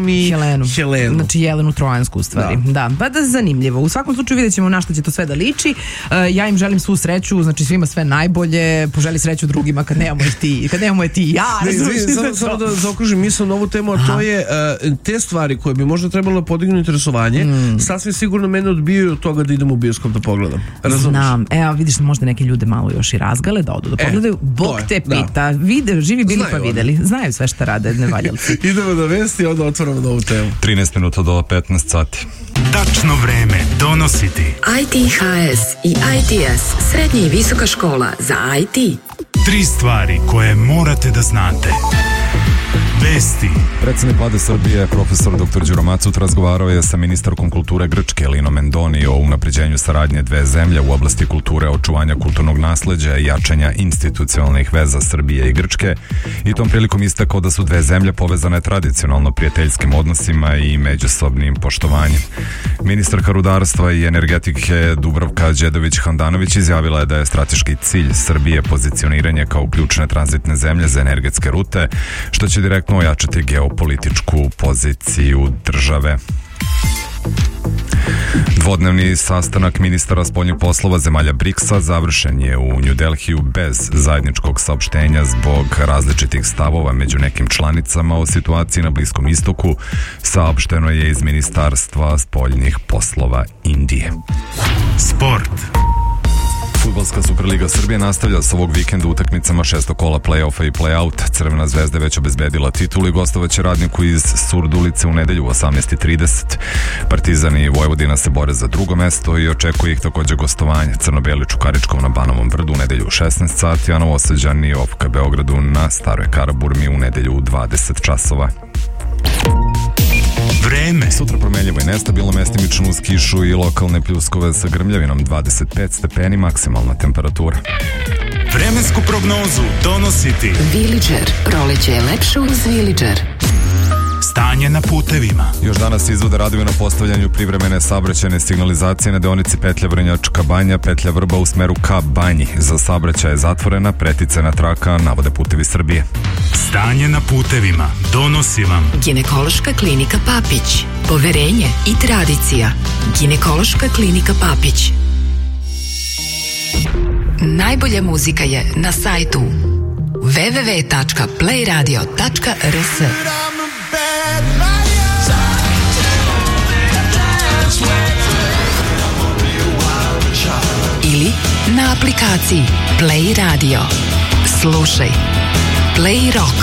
i Helenu. Znači Jelenu Trojansku u stvari. Da, pa da zanimljivo. U svakom slučaju vidjet ćemo na što će to sve da liči. Ja im želim svu sreću, znači svima sve najbolje, poželi sreću drugima kad nemamo je ti i ja. Samo da zaokružim misao na ovu temu, a to je te stvari koje bi možda trebalo podignuti interesovanje, sasvim sigurno mene odbijaju od toga da idem u bioskop da pogledam. Znam, evo vidiš da možda neke ljude malo još i razgale da odu da pogledaju. Bog te pita, živi bili pa videli. Znaju sve šta rade nevaljalci. Idemo da vesti, onda otvaramo novu temu. 13 minuta do 15 sati. Tačno vreme donositi ITHS i ITS, srednja i visoka škola za IT. 3 stvari koje morate da znate. Vesti. Predsjednik vlade Srbije, profesor dr. Đuro Macut, razgovarao je sa ministarkom kulture Grčke Linom Mendoni o unapređenju saradnje dve zemlje u oblasti kulture, očuvanja kulturnog nasleđa i jačanja institucionalnih veza Srbije i Grčke i tom prilikom istakao da su dve zemlje povezane tradicionalno prijateljskim odnosima i međusobnim poštovanjem. Ministarka rudarstva i energetike Dubravka Đedović-Handanović izjavila je da je strateški cilj Srbije pozicioniranje kao ključne tranzitne zemlje za energetske rute, što će direktno ojačati geopolitičku poziciju države. Dvodnevni sastanak ministara spoljnih poslova zemalja BRICS-a završen je u New Delhiju bez zajedničkog saopštenja zbog različitih stavova među nekim članicama o situaciji na Bliskom istoku, saopšteno je iz Ministarstva spoljnih poslova Indije. Sport. Fudbalska Superliga Srbije nastavlja s ovog vikenda utakmicama 6. kola play-offa i play-out. Crvena zvezda je već obezbedila titulu i gostovaće Radniku iz Surdulice u nedelju u 18:30. Partizan i Vojvodina se bore za drugo mesto i očekuje ih također gostovanje. Crno-beli Čukaričkov na Banovom Brdu u nedelju u 16 sati, a Novosađani OFK Beogradu na Staroj Karaburmi u nedelju u 20 časova. Vreme. Sutra promenljivo i nestabilno, mestimično uz kišu i lokalne pljuskove sa grmljavinom, 25 stepeni maksimalna temperatura. Vremensku prognozu donositi Villager. Proleće je lepše uz Villager. Stanje na putevima. Još danas izvode radovi na postavljanju privremene saobraćajne signalizacije na deonici petlja Vrnjačka Banja, petlja Vrba u smeru ka Banji. Za saobraćaj je zatvorena, preticajna traka, navode Putevi Srbije. Stanje na putevima donosi vam Ginekološka klinika Papić. Poverenje i tradicija. Ginekološka klinika Papić. Najbolja muzika je na sajtu www.playradio.rs. Ili na aplikaciji Play Radio. Slušaj Play Rock.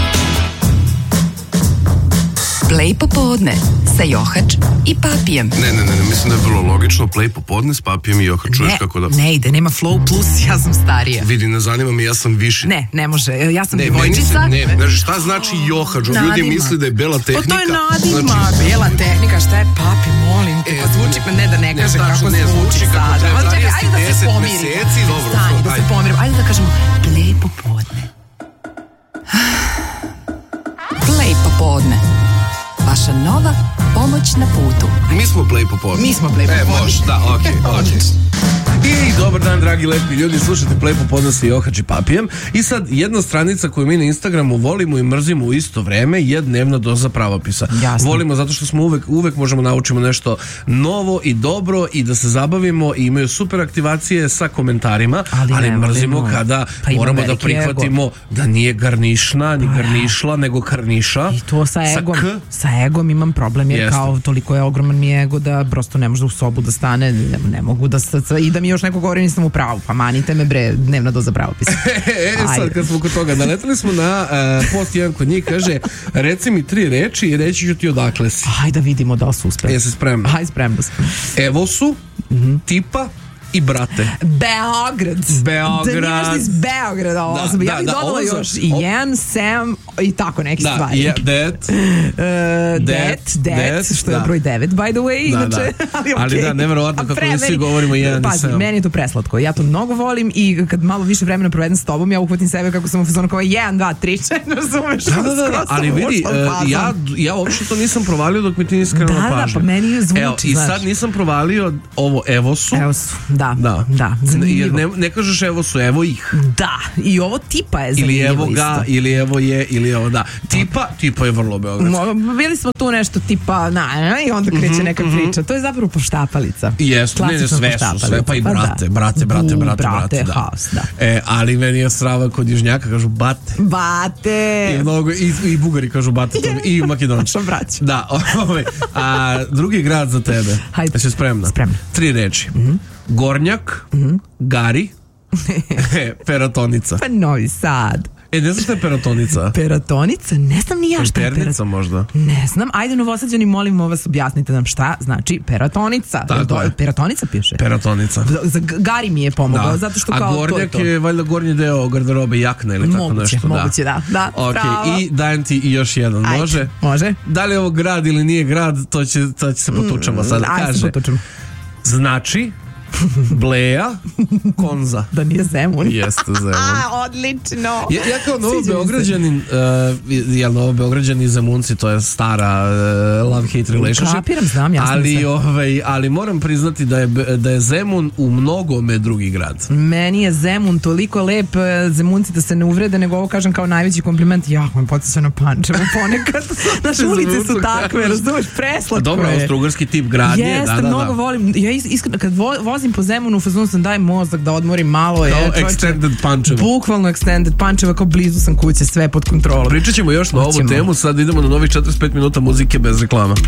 Play popodne sa Johač i Papijem. Ne, mislim da je vrlo logično. Play popodne s Papijem i Johač. Čuješ kako da... Ne ide, nema Flow Plus, ja sam starija. Vidi, ne zanima me, ja sam više. Ne može, ja sam dvojčica. Znaš, šta znači Johač? Ljudi misli da je bela tehnika. To je nadima, bela tehnika, šta je Papi, molim te, pa zvuči me, ne da ne kaže kako zvuči sada. Ajde da se pomirimo. Da se pomirimo, ajde da kažemo Play popodne. Play popodne. Vaša nova pomoć na putu. Mi smo Play popodne. Može, da, okej. I dobar dan, dragi lepi ljudi, slušate Play popodne sa Johač i Papijem. I sad, jedna stranica koju mi na Instagramu volimo i mrzimo u isto vreme je dnevna doza pravopisa. Jasno. Volimo zato što smo uvek možemo naučimo nešto novo i dobro i da se zabavimo i imaju super aktivacije sa komentarima, ali mrzimo kada moramo da prihvatimo da nije garnišna, ni garnišla, nego karniša. I to sa egom. Sa egom imam problem jer kao toliko je ogroman mi ego da prosto ne može u sobu da stane, ne mogu da i da mi još neko govori nisam u pravu, pa manite me bre, dnevna doza pravopisa. Sad kad smo kod toga, naletali smo na post jedan kod njih, kaže reci mi 3 reči i reći ću ti odakle si. Ajde da vidimo da li su uspeli. Jesi spremna? Ajde, spremna sam. Evo su, tipa i brate. Beograd. Da nimaš iz Beograda osoba. Ja bih dodala još i Jen, Sam i tako neke stvari. Det, što je broj 9 by the way, inače. Ali da, nevjerovatno kako mi svi govorimo Jen i Sam. Pazi, meni je to preslatko. Ja to mnogo volim i kad malo više vremena provedem s tobom, ja uhvatim sebe kako sam u fazonu kao 1, 2, 3, 4, razumeš? Da, ali vidi, ja uopšte to nisam provalio dok mi ti nisi skrenula pažnju. Da, pa meni zvuči, i sad nisam provalio ovo evo su. Da, zanimljivo. Jer ne kažeš evo su, evo ih. Da, i ovo tipa je zanimljivo. Ili evo ga, ili evo je, ili evo da. Tipa je vrlo beogradski. Bili smo tu nešto tipa, i onda kreće neka priča. To je zapravo poštapalica. Jesu, ne, sve su, sve, pa i brate, haos, da. Ali meni je strava kod južnjaka, kažu bate. I Bugari kažu bate, i Makedonci. Da, a drugi grad za tebe. Hajde. Jesi spremna? Spremna. 3 reči. Gornjak, Gari, Peratonica. Pa Novi Sad. Ne znam šta je Peratonica? Peratonica? Ne znam ni ja šta je Pernica možda? Ne znam. Ajde, Novosađani, molimo vas, objasnite nam šta znači Peratonica. Peratonica piše? Peratonica. Za Gari mi je pomogao, zato što kao to je to. A Gornjak je valjda gornji deo garderobe, jakna ili tako nešto. Moguće, da. Ok, i dajem ti još jedan, može? Može. Da li je ovo grad ili nije grad, to će se potučamo sad. Kaže, znači Bleja, Konza. Da nije Zemun. Jeste Zemun. Odlično. Ja kao Novobeograđanin, Novobeograđani i Zemunci, to je stara love-hate relationship. Kapiram, znam, jasno ali moram priznati da je Zemun u mnogome drugi grad. Meni je Zemun toliko lep, Zemunci da se ne uvrede, nego ovo kažem kao najveći kompliment. Jako me podsjeća na Pančevo ponekad. Naše ulice su takve, razumeš, preslatko je. Dobro, austrougarski tip gradnje. Jeste, mnogo volim. Ja iskreno, kad vozim po Zemunu, u fazonu sam daj mozak da odmorim malo. Kao extended Pančevo. Bukvalno extended Pančevo, kao blizu sam kuće, sve pod kontrolom. Pričat ćemo još na ovu temu, sad idemo na novih 45 minuta muzike bez reklama.